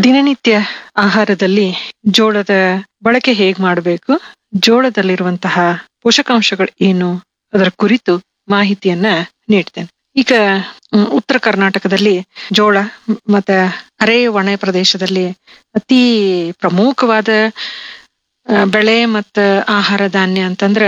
ದಿನನಿತ್ಯ ಆಹಾರದಲ್ಲಿ ಜೋಳದ ಬಳಕೆ ಹೇಗ್ ಮಾಡಬೇಕು, ಜೋಳದಲ್ಲಿರುವಂತಹ ಪೋಷಕಾಂಶಗಳು ಏನು, ಅದರ ಕುರಿತು ಮಾಹಿತಿಯನ್ನ ನೀಡ್ತೇನೆ. ಈಗ ಉತ್ತರ ಕರ್ನಾಟಕದಲ್ಲಿ ಜೋಳ ಮತ್ತೆ ಅರೆ ಒಣ ಪ್ರದೇಶದಲ್ಲಿ ಅತಿ ಪ್ರಮುಖವಾದ ಬೆಳೆ ಮತ್ತು ಆಹಾರ ಧಾನ್ಯ ಅಂತಂದ್ರ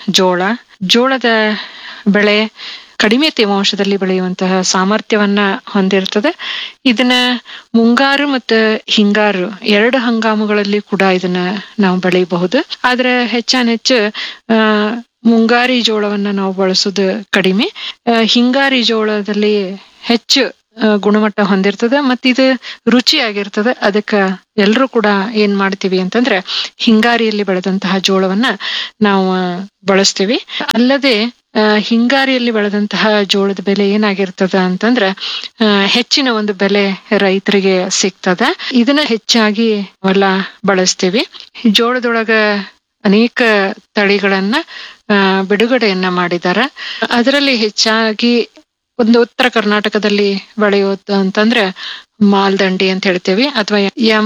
ಜೋಳದ ಬೆಳೆ ಕಡಿಮೆ ತೇವಾಂಶದಲ್ಲಿ ಬೆಳೆಯುವಂತಹ ಸಾಮರ್ಥ್ಯವನ್ನ ಹೊಂದಿರ್ತದೆ. ಇದನ್ನ ಮುಂಗಾರು ಮತ್ತು ಹಿಂಗಾರು ಎರಡು ಹಂಗಾಮುಗಳಲ್ಲಿ ಕೂಡ ಇದನ್ನ ನಾವು ಬೆಳೆಯಬಹುದು. ಆದ್ರೆ ಹೆಚ್ಚಾನೆಚ್ಚು ಮುಂಗಾರಿ ಜೋಳವನ್ನ ನಾವು ಬಳಸೋದು ಕಡಿಮೆ. ಹಿಂಗಾರಿ ಜೋಳದಲ್ಲಿ ಹೆಚ್ಚು ಗುಣಮಟ್ಟ ಹೊಂದಿರ್ತದೆ ಮತ್ತು ಇದು ರುಚಿಯಾಗಿರ್ತದೆ. ಅದಕ್ಕ ಎಲ್ರೂ ಕೂಡ ಏನ್ ಮಾಡ್ತೀವಿ ಅಂತಂದ್ರೆ ಹಿಂಗಾರಿಯಲ್ಲಿ ಬೆಳೆದಂತಹ ಜೋಳವನ್ನ ನಾವು ಬಳಸ್ತೀವಿ. ಅಲ್ಲದೆ ಹಿಂಗಾರಿಯಲ್ಲಿ ಬೆಳೆದಂತಹ ಜೋಳದ ಬೆಲೆ ಏನಾಗಿರ್ತದ ಅಂತಂದ್ರ ಹೆಚ್ಚಿನ ಒಂದು ಬೆಲೆ ರೈತರಿಗೆ ಸಿಗ್ತದ. ಇದನ್ನ ಹೆಚ್ಚಾಗಿ ಹೊಲ ಬಳಸ್ತೀವಿ. ಜೋಳದೊಳಗ ಅನೇಕ ತಳಿಗಳನ್ನ ಬಿಡುಗಡೆಯನ್ನ ಮಾಡಿದಾರ. ಅದರಲ್ಲಿ ಹೆಚ್ಚಾಗಿ ಒಂದು ಉತ್ತರ ಕರ್ನಾಟಕದಲ್ಲಿ ಬೆಳೆಯೋದು ಅಂತಂದ್ರೆ ಮಾಲ್ದಂಡಿ ಅಂತ ಹೇಳ್ತೇವಿ, ಅಥವಾ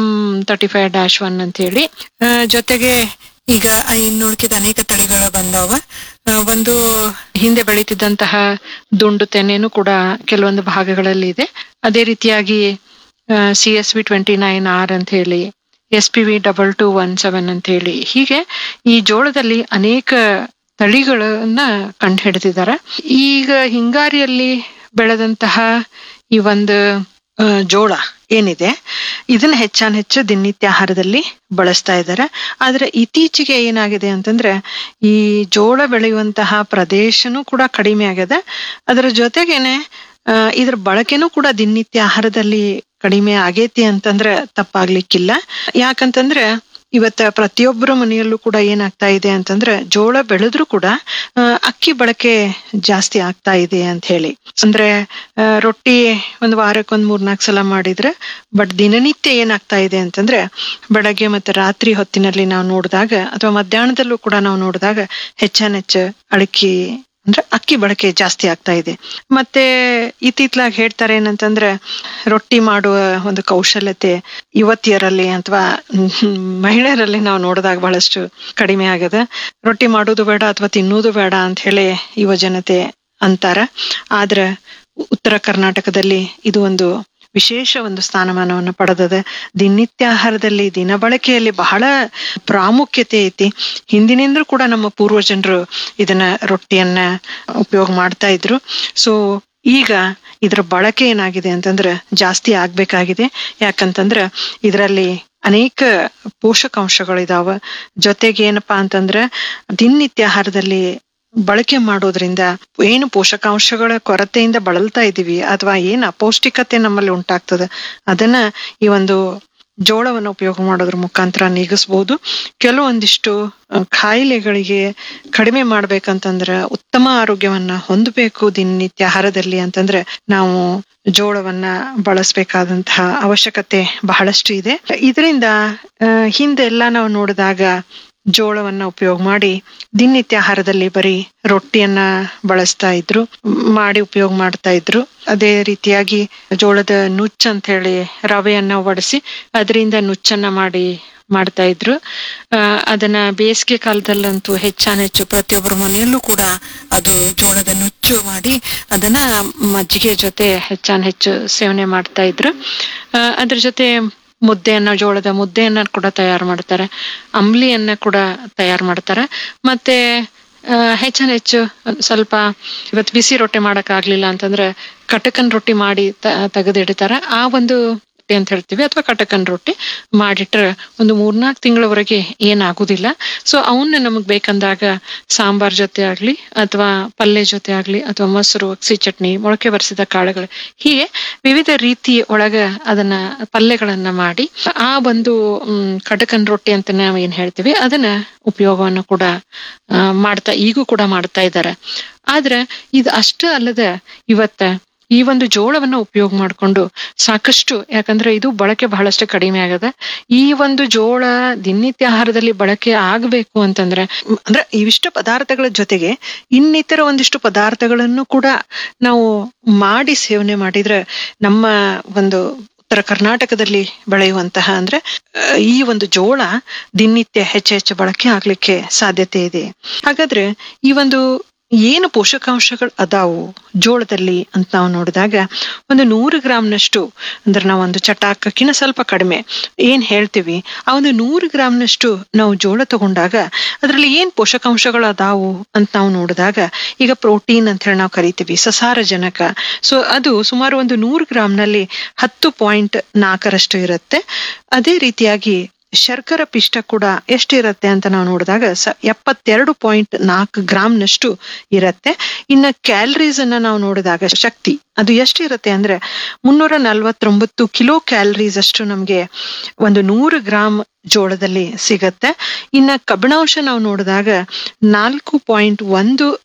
M35-1 ಅಂತ ಹೇಳಿ. ಜೊತೆಗೆ ಈಗ ಇನ್ನುಳಿದ ಅನೇಕ ತಳಿಗಳು ಬಂದವ. ಒಂದು ಹಿಂದೆ ಬೆಳೀತಿದ್ದಂತಹ ದುಂಡು ತೆನೆನೂ ಕೂಡ ಕೆಲವೊಂದು ಭಾಗಗಳಲ್ಲಿ ಇದೆ. ಅದೇ ರೀತಿಯಾಗಿ CSV29R ಅಂತ ಹೇಳಿ, SPV2217 ಅಂತ ಹೇಳಿ, ಹೀಗೆ ಈ ಜೋಳದಲ್ಲಿ ಅನೇಕ ತಳಿಗಳನ್ನ ಕಂಡು ಹಿಡಿದಿದ್ದಾರೆ. ಈಗ ಹಿಂಗಾರಿಯಲ್ಲಿ ಬೆಳೆದಂತಹ ಈ ಒಂದು ಜೋಳ ಏನಿದೆ ಇದನ್ನ ಹೆಚ್ಚು ದಿನನಿತ್ಯ ಆಹಾರದಲ್ಲಿ ಬಳಸ್ತಾ ಇದ್ದಾರೆ. ಆದ್ರೆ ಇತ್ತೀಚೆಗೆ ಏನಾಗಿದೆ ಅಂತಂದ್ರೆ ಈ ಜೋಳ ಬೆಳೆಯುವಂತಹ ಪ್ರದೇಶನೂ ಕೂಡ ಕಡಿಮೆ ಆಗಿದೆ. ಅದರ ಜೊತೆಗೇನೆ ಇದ್ರ ಬಳಕೆನೂ ಕೂಡ ದಿನನಿತ್ಯ ಆಹಾರದಲ್ಲಿ ಕಡಿಮೆ ಆಗೇತಿ ಅಂತಂದ್ರೆ ತಪ್ಪಾಗ್ಲಿಕ್ಕಿಲ್ಲ. ಯಾಕಂತಂದ್ರೆ ಇವತ್ತ ಪ್ರತಿಯೊಬ್ಬರ ಮನೆಯಲ್ಲೂ ಕೂಡ ಏನಾಗ್ತಾ ಇದೆ ಅಂತಂದ್ರೆ ಜೋಳ ಬೆಳೆದ್ರು ಕೂಡ ಅಕ್ಕಿ ಬಳಕೆ ಜಾಸ್ತಿ ಆಗ್ತಾ ಇದೆ ಅಂತ ಹೇಳಿ. ಅಂದ್ರೆ ರೊಟ್ಟಿ ಒಂದು ವಾರಕ್ಕೆ 3-4 ಸಲ ಮಾಡಿದ್ರೆ, ಬಟ್ ದಿನನಿತ್ಯ ಏನಾಗ್ತಾ ಇದೆ ಅಂತಂದ್ರೆ ಬೆಳಗ್ಗೆ ಮತ್ತೆ ರಾತ್ರಿ ಹೊತ್ತಿನಲ್ಲಿ ನಾವು ನೋಡಿದಾಗ ಅಥವಾ ಮಧ್ಯಾಹ್ನದಲ್ಲೂ ಕೂಡ ನಾವು ನೋಡಿದಾಗ ಹೆಚ್ಚು ಅಂದ್ರೆ ಅಕ್ಕಿ ಬಳಕೆ ಜಾಸ್ತಿ ಆಗ್ತಾ ಇದೆ. ಮತ್ತೆ ಇತ್ತಿತ್ಲಾಗಿ ಹೇಳ್ತಾರೆ ಏನಂತಂದ್ರೆ ರೊಟ್ಟಿ ಮಾಡುವ ಒಂದು ಕೌಶಲ್ಯತೆ ಯುವತಿಯರಲ್ಲಿ ಅಥವಾ ಮಹಿಳೆಯರಲ್ಲಿ ನಾವು ನೋಡಿದಾಗ ಬಹಳಷ್ಟು ಕಡಿಮೆ ಆಗದ. ರೊಟ್ಟಿ ಮಾಡೋದು ಬೇಡ ಅಥವಾ ತಿನ್ನೋದು ಬೇಡ ಅಂತ ಹೇಳಿ ಯುವ ಜನತೆ ಅಂತಾರ. ಆದ್ರ ಉತ್ತರ ಕರ್ನಾಟಕದಲ್ಲಿ ಇದು ಒಂದು ವಿಶೇಷ ಒಂದು ಸ್ಥಾನಮಾನವನ್ನು ಪಡೆದದ. ದಿನನಿತ್ಯ ಆಹಾರದಲ್ಲಿ ದಿನ ಬಳಕೆಯಲ್ಲಿ ಬಹಳ ಪ್ರಾಮುಖ್ಯತೆ ಐತಿ. ಹಿಂದಿನಿಂದಲೂ ಕೂಡ ನಮ್ಮ ಪೂರ್ವಜನರು ಇದನ್ನ ರೊಟ್ಟಿಯನ್ನ ಉಪಯೋಗ ಮಾಡ್ತಾ ಇದ್ರು. ಸೊ ಈಗ ಇದ್ರ ಬಳಕೆ ಏನಾಗಿದೆ ಅಂತಂದ್ರೆ ಜಾಸ್ತಿ ಆಗ್ಬೇಕಾಗಿದೆ. ಯಾಕಂತಂದ್ರ ಇದರಲ್ಲಿ ಅನೇಕ ಪೋಷಕಾಂಶಗಳಿದಾವ. ಜೊತೆಗೆ ಏನಪ್ಪಾ ಅಂತಂದ್ರ ದಿನನಿತ್ಯ ಆಹಾರದಲ್ಲಿ ಬಳಕೆ ಮಾಡೋದ್ರಿಂದ ಏನು ಪೋಷಕಾಂಶಗಳ ಕೊರತೆಯಿಂದ ಬಳಲ್ತಾ ಇದೀವಿ ಅಥವಾ ಏನ್ ಅಪೌಷ್ಟಿಕತೆ ನಮ್ಮಲ್ಲಿ ಉಂಟಾಗ್ತದೆ ಅದನ್ನ ಈ ಒಂದು ಜೋಳವನ್ನು ಉಪಯೋಗ ಮಾಡೋದ್ರ ಮುಖಾಂತರ ನೀಗಿಸ್ಬಹುದು. ಕೆಲವೊಂದಿಷ್ಟು ಕಾಯಿಲೆಗಳಿಗೆ ಕಡಿಮೆ ಮಾಡ್ಬೇಕಂತಂದ್ರ, ಉತ್ತಮ ಆರೋಗ್ಯವನ್ನ ಹೊಂದಬೇಕು ದಿನನಿತ್ಯ ಆಹಾರದಲ್ಲಿ ಅಂತಂದ್ರೆ ನಾವು ಜೋಳವನ್ನ ಬಳಸಬೇಕಾದಂತಹ ಅವಶ್ಯಕತೆ ಬಹಳಷ್ಟು ಇದೆ. ಇದರಿಂದ ಹಿಂದೆಲ್ಲ ನಾವು ನೋಡಿದಾಗ ಜೋಳವನ್ನ ಉಪಯೋಗ ಮಾಡಿ ದಿನನಿತ್ಯ ಆಹಾರದಲ್ಲಿ ಬರೀ ರೊಟ್ಟಿಯನ್ನ ಬಳಸ್ತಾ ಇದ್ರು, ಮಾಡಿ ಉಪಯೋಗ ಮಾಡ್ತಾ ಇದ್ರು. ಅದೇ ರೀತಿಯಾಗಿ ಜೋಳದ ನುಚ್ಚ ಅಂತ ಹೇಳಿ ರವೆಯನ್ನ ಒಡಿಸಿ ಅದರಿಂದ ನುಚ್ಚನ್ನ ಮಾಡ್ತಾ ಇದ್ರು. ಅದನ್ನ ಬೇಸಿಗೆ ಕಾಲದಲ್ಲಂತೂ ಹೆಚ್ಚು ಪ್ರತಿಯೊಬ್ಬರ ಮನೆಯಲ್ಲೂ ಕೂಡ ಅದು ಜೋಳದ ನುಚ್ಚು ಮಾಡಿ ಅದನ್ನ ಮಜ್ಜಿಗೆ ಜೊತೆ ಹೆಚ್ಚು ಸೇವನೆ ಮಾಡ್ತಾ ಇದ್ರು. ಅದ್ರ ಜೊತೆ ಜೋಳದ ಮುದ್ದೆಯನ್ನ ಕೂಡ ತಯಾರು ಮಾಡ್ತಾರೆ, ಅಂಬ್ಲಿಯನ್ನ ಕೂಡ ತಯಾರು ಮಾಡ್ತಾರೆ. ಮತ್ತೆ ಹೆಚ್ಚು ಸ್ವಲ್ಪ ಇವತ್ತು ಬಿಸಿ ರೊಟ್ಟಿ ಮಾಡಕ್ ಆಗ್ಲಿಲ್ಲ ಅಂತಂದ್ರೆ ಕಟಕನ್ ರೊಟ್ಟಿ ಮಾಡಿ ತೆಗೆದಿಡ್ತಾರ. ಆ ಒಂದು ಅಂತ ಹೇಳ್ತೀವಿ, ಅಥವಾ ಕಟಕನ್ ರೊಟ್ಟಿ ಮಾಡಿಟ್ರೆ ಒಂದು 3-4 ತಿಂಗಳವರೆಗೆ ಏನಾಗುದಿಲ್ಲ. ಸೊ ಅವನ್ನ ನಮಗ್ ಬೇಕಂದಾಗ ಸಾಂಬಾರ್ ಜೊತೆ ಆಗ್ಲಿ ಅಥವಾ ಪಲ್ಯ ಜೊತೆ ಆಗ್ಲಿ ಅಥವಾ ಮೊಸರು, ಅಗಸಿ ಚಟ್ನಿ, ಮೊಳಕೆ ಬರಿಸಿದ ಕಾಳುಗಳು, ಹೀಗೆ ವಿವಿಧ ರೀತಿ ಒಳಗ ಅದನ್ನ ಪಲ್ಯಗಳನ್ನ ಮಾಡಿ ಆ ಒಂದು ಕಟಕನ್ ರೊಟ್ಟಿ ಅಂತ ನಾವ್ ಏನ್ ಹೇಳ್ತೀವಿ ಅದನ್ನ ಉಪಯೋಗವನ್ನು ಕೂಡ ಈಗೂ ಕೂಡ ಮಾಡ್ತಾ ಇದ್ದಾರೆ. ಆದ್ರೆ ಇದು ಅಷ್ಟೇ ಅಲ್ಲದೆ ಇವತ್ತ ಈ ಒಂದು ಜೋಳವನ್ನ ಉಪಯೋಗ ಮಾಡ್ಕೊಂಡು ಸಾಕಷ್ಟು, ಯಾಕಂದ್ರೆ ಇದು ಬಳಕೆ ಬಹಳಷ್ಟು ಕಡಿಮೆ ಆಗದ. ಈ ಒಂದು ಜೋಳ ದಿನನಿತ್ಯ ಆಹಾರದಲ್ಲಿ ಬಳಕೆ ಆಗ್ಬೇಕು ಅಂತಂದ್ರೆ ಅಂದ್ರೆ ಇವಿಷ್ಟು ಪದಾರ್ಥಗಳ ಜೊತೆಗೆ ಇನ್ನಿತರ ಒಂದಿಷ್ಟು ಪದಾರ್ಥಗಳನ್ನು ಕೂಡ ನಾವು ಮಾಡಿ ಸೇವನೆ ಮಾಡಿದ್ರೆ ನಮ್ಮ ಒಂದು ಉತ್ತರ ಕರ್ನಾಟಕದಲ್ಲಿ ಬೆಳೆಯುವಂತಹ ಅಂದ್ರೆ ಈ ಒಂದು ಜೋಳ ದಿನನಿತ್ಯ ಹೆಚ್ಚು ಬಳಕೆ ಆಗ್ಲಿಕ್ಕೆ ಸಾಧ್ಯತೆ ಇದೆ. ಹಾಗಾದ್ರೆ ಈ ಒಂದು ಏನು ಪೋಷಕಾಂಶಗಳು ಅದಾವು ಜೋಳದಲ್ಲಿ ಅಂತ ನಾವು ನೋಡಿದಾಗ, ಒಂದು 100 ಗ್ರಾಂನಷ್ಟು ಅಂದ್ರೆ ನಾವು ಒಂದು ಚಟಾಕಕ್ಕಿಂತ ಸ್ವಲ್ಪ ಕಡಿಮೆ ಏನ್ ಹೇಳ್ತೀವಿ, ಆ ಒಂದು 100 ಗ್ರಾಂನಷ್ಟು ನಾವು ಜೋಳ ತಗೊಂಡಾಗ ಅದರಲ್ಲಿ ಏನ್ ಪೋಷಕಾಂಶಗಳು ಅದಾವು ಅಂತ ನಾವು ನೋಡಿದಾಗ, ಈಗ ಪ್ರೋಟೀನ್ ಅಂತ ಹೇಳಿ ನಾವು ಕರಿತೀವಿ, ಸಸಾರಜನಕ. ಸೊ ಅದು ಸುಮಾರು ಒಂದು 100 ಗ್ರಾಂನಲ್ಲಿ 10.4 ಇರುತ್ತೆ. ಅದೇ ರೀತಿಯಾಗಿ ಶರ್ಕರ ಪಿಷ್ಟ ಕೂಡ ಎಷ್ಟಿರತ್ತೆ ಅಂತ ನಾವು ನೋಡಿದಾಗ 72.4 ಗ್ರಾಂನಷ್ಟು ಇರತ್ತೆ. ಇನ್ನ ಕ್ಯಾಲರೀಸ್ ಅನ್ನ ನಾವು ನೋಡಿದಾಗ ಶಕ್ತಿ ಅದು ಎಷ್ಟಿರುತ್ತೆ ಅಂದ್ರೆ 349 ಕಿಲೋ ಕ್ಯಾಲರೀಸ್ ಅಷ್ಟು ನಮ್ಗೆ ಒಂದು 100 ಗ್ರಾಂ ಜೋಳದಲ್ಲಿ ಸಿಗತ್ತೆ. ಇನ್ನ ಕಬ್ಬಿಣಾಂಶ ನಾವು ನೋಡಿದಾಗ 4.1